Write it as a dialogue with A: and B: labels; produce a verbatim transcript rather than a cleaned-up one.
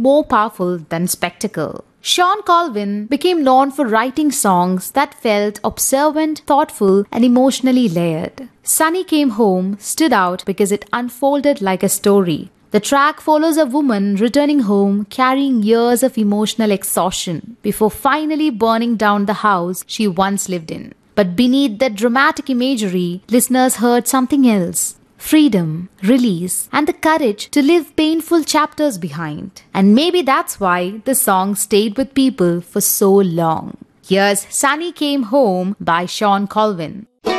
A: more powerful than spectacle. Shawn Colvin became known for writing songs that felt observant, thoughtful, and emotionally layered. Sunny Came Home stood out because it unfolded like a story. The track follows a woman returning home carrying years of emotional exhaustion before finally burning down the house she once lived in. But beneath that dramatic imagery, listeners heard something else. Freedom, release, and the courage to leave painful chapters behind. And maybe that's why the song stayed with people for so long. Here's Sunny Came Home by Shawn Colvin.